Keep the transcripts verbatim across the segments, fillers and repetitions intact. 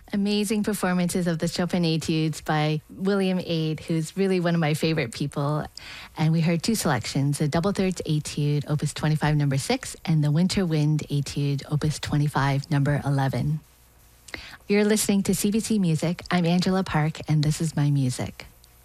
Amazing performances of the Chopin Etudes by William Aid, who's really one of my favorite people. And we heard two selections, the Double Thirds Etude, Opus twenty-five, number six, and the Winter Wind Etude, Opus twenty-five, number eleven. You're listening to C B C Music. I'm Angela Park, and this is my music.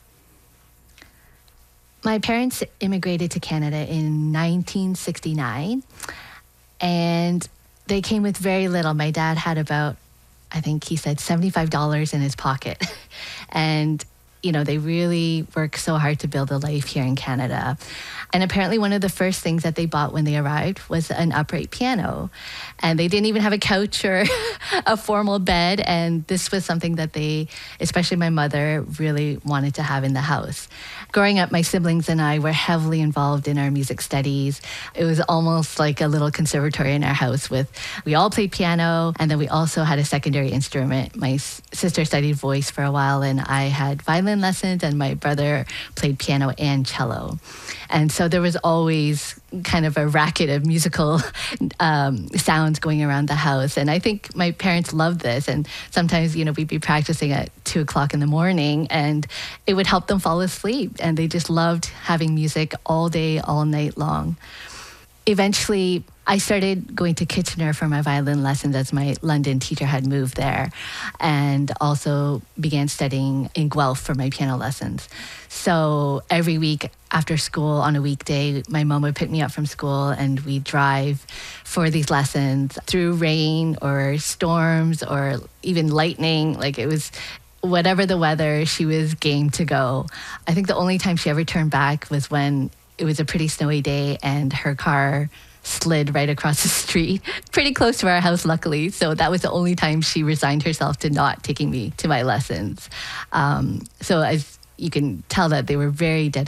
My parents immigrated to Canada in nineteen sixty-nine, and they came with very little. My dad had about, I think he said seventy-five dollars in his pocket. And, you know, they really worked so hard to build a life here in Canada. And apparently one of the first things that they bought when they arrived was an upright piano. And they didn't even have a couch or a formal bed. And this was something that they, especially my mother, really wanted to have in the house. Growing up, my siblings and I were heavily involved in our music studies. It was almost like a little conservatory in our house with, we all played piano, and then we also had a secondary instrument. My s- sister studied voice for a while, and I had violin lessons, and my brother played piano and cello. And so there was always kind of a racket of musical um, sounds going around the house. And I think my parents loved this. And sometimes, you know, we'd be practicing at two o'clock in the morning, and it would help them fall asleep. And they just loved having music all day, all night long. Eventually, I started going to Kitchener for my violin lessons as my London teacher had moved there, and also began studying in Guelph for my piano lessons. So every week after school on a weekday, my mom would pick me up from school and we'd drive for these lessons through rain or storms or even lightning. Like it was whatever the weather, she was game to go. I think the only time she ever turned back was when it was a pretty snowy day and her car slid right across the street, pretty close to our house, luckily. So that was the only time she resigned herself to not taking me to my lessons. Um, so as you can tell that they were very dedicated